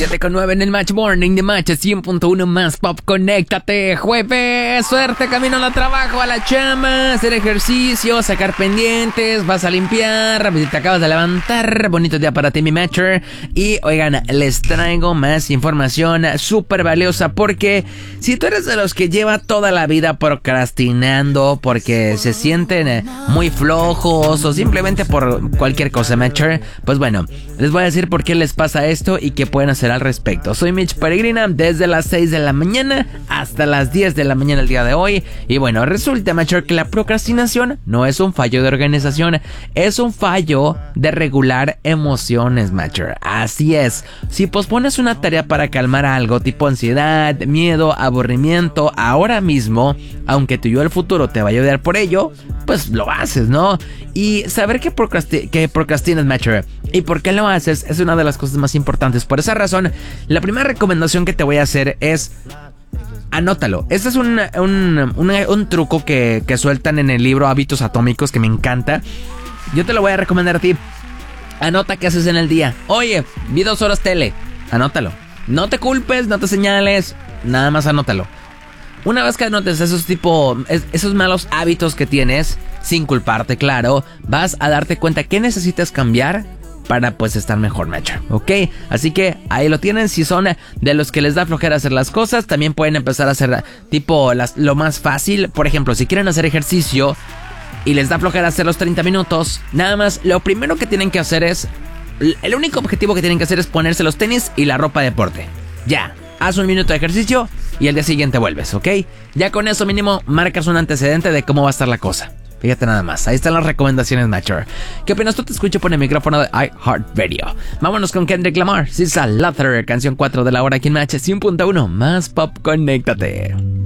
7:09 en el Match Morning de Match 100.1 más pop. Conéctate, jueves, suerte, camino al trabajo, a la chamba, hacer ejercicio, sacar pendientes, vas a limpiar, te acabas de levantar, bonito día para ti, mi Matcher. Y oigan, les traigo más información súper valiosa, porque si tú eres de los que lleva toda la vida procrastinando porque se sienten muy flojos o simplemente por cualquier cosa, Matcher, pues bueno, les voy a decir por qué les pasa esto y qué pueden hacer al respecto. Soy Mitch Peregrina, desde las 6 de la mañana hasta las 10 de la mañana el día de hoy. Y bueno, resulta, Matcher, que la procrastinación no es un fallo de organización, es un fallo de regular emociones, Matcher. Así es, si pospones una tarea para calmar algo tipo ansiedad, miedo, aburrimiento, ahora mismo, aunque tu yo del futuro te va a ayudar por ello, pues lo haces, ¿no? Y saber que procrastinas, Matcher, y por qué lo haces es una de las cosas más importantes. Por esa razón, la primera recomendación que te voy a hacer es: anótalo. Este es un truco que sueltan en el libro Hábitos Atómicos, que me encanta. Yo te lo voy a recomendar a ti. Anota qué haces en el día. Oye, vi 2 horas tele. Anótalo. No te culpes, no te señales, nada más anótalo. Una vez que anotes esos malos hábitos que tienes, sin culparte, claro, vas a darte cuenta que necesitas cambiar para pues estar mejor, Matcher, ¿ok? Así que ahí lo tienen. Si son de los que les da flojera hacer las cosas, también pueden empezar a hacer lo más fácil. Por ejemplo, si quieren hacer ejercicio y les da flojera hacer los 30 minutos, nada más, lo primero que tienen que hacer es, el único objetivo que tienen que hacer es ponerse los tenis y la ropa de deporte. Ya, haz 1 minuto de ejercicio y al día siguiente vuelves, ¿ok? Ya con eso mínimo marcas un antecedente de cómo va a estar la cosa. Fíjate nada más, ahí están las recomendaciones, Matcher. ¿Qué opinas tú? Te escucho por el micrófono de iHeartRadio. Vámonos con Kendrick Lamar, Sisa Luther, canción 4 de la hora aquí en Match 100.1 más pop. Conéctate.